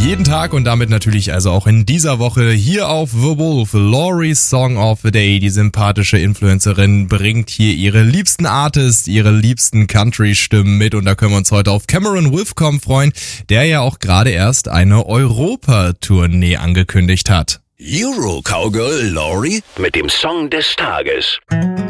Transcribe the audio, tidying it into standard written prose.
Jeden Tag und damit natürlich also auch in dieser Woche hier auf The Wolf. Laurie's Song of the Day. Die sympathische Influencerin bringt hier ihre liebsten Artists, ihre liebsten Country-Stimmen mit und da können wir uns heute auf Cameron Withcomb freuen, der ja auch gerade erst eine Europa-Tournee angekündigt hat. Euro Cowgirl Laurie mit dem Song des Tages.